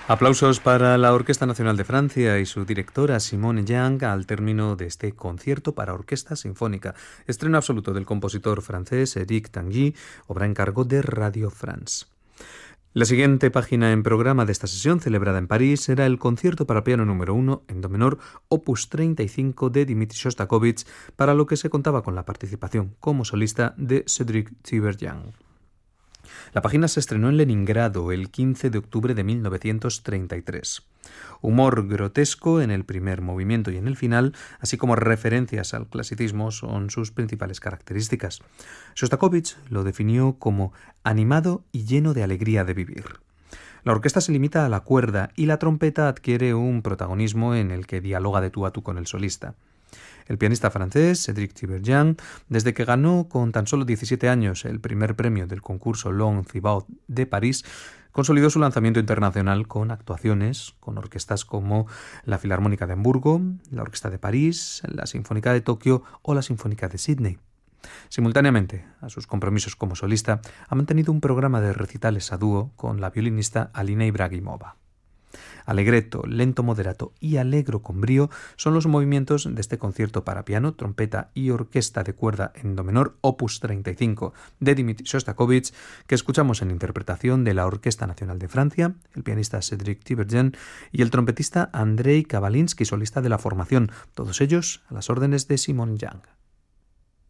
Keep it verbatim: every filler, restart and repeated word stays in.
Aplausos para la Orquesta Nacional de Francia y su directora Simone Yang al término de este concierto para orquesta sinfónica, estreno absoluto del compositor francés Éric Tanguy, obra a encargo de Radio France. La siguiente página en programa de esta sesión, celebrada en París, será el concierto para piano número uno en do menor, opus treinta y cinco de Dmitri Shostakovich, para lo que se contaba con la participación como solista de Cédric Tiberghien. La página se estrenó en Leningrado el quince de octubre de mil novecientos treinta y tres. Humor grotesco en el primer movimiento y en el final, así como referencias al clasicismo, son sus principales características. Shostakovich lo definió como animado y lleno de alegría de vivir. La orquesta se limita a la cuerda y la trompeta adquiere un protagonismo en el que dialoga de tú a tú con el solista. El pianista francés Cédric Tiberghien, desde que ganó con tan solo diecisiete años el primer premio del concurso Long Thibaut de París, consolidó su lanzamiento internacional con actuaciones con orquestas como la Filarmónica de Hamburgo, la Orquesta de París, la Sinfónica de Tokio o la Sinfónica de Sídney. Simultáneamente a sus compromisos como solista, ha mantenido un programa de recitales a dúo con la violinista Alina Ibragimova. Alegreto, lento moderato y alegro con brío son los movimientos de este concierto para piano, trompeta y orquesta de cuerda en do menor, opus treinta y cinco de Dmitri Shostakovich, que escuchamos en interpretación de la Orquesta Nacional de Francia, el pianista Cédric Tiberghien y el trompetista Andrei Kavalinsky, solista de la formación, todos ellos a las órdenes de Simone Yang.